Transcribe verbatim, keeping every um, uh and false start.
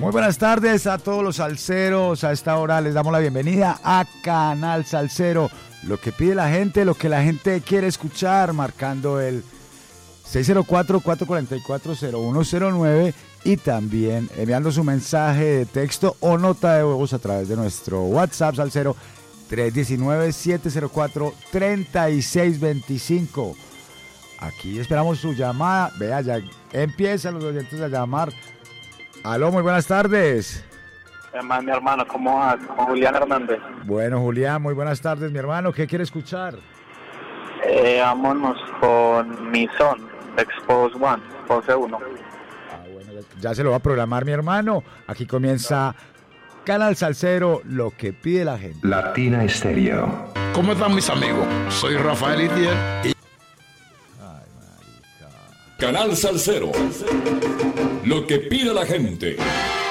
Muy buenas tardes a todos los salseros. A esta hora les damos la bienvenida a Canal Salsero. Lo que pide la gente, lo que la gente quiere escuchar, marcando el seis cero cuatro, cuatro cuatro cuatro, cero uno cero nueve y también enviando su mensaje de texto o nota de voz a través de nuestro WhatsApp Salsero tres uno nueve, siete cero cuatro, tres seis dos cinco. Aquí esperamos su llamada. Vea, ya empiezan los oyentes a llamar. Aló, muy buenas tardes. Eh, mi hermano, ¿cómo vas? Con Julián Hernández. Bueno, Julián, muy buenas tardes, mi hermano. ¿Qué quiere escuchar? Eh, vámonos con Mi Son, Expose One, Pose uno. Ah, bueno, ya se lo va a programar mi hermano. Aquí comienza Canal Salsero, lo que pide la gente. Latina Estéreo. ¿Cómo están mis amigos? Soy Rafael Itier y... Ay, marica. Canal Salsero, lo que pide la gente.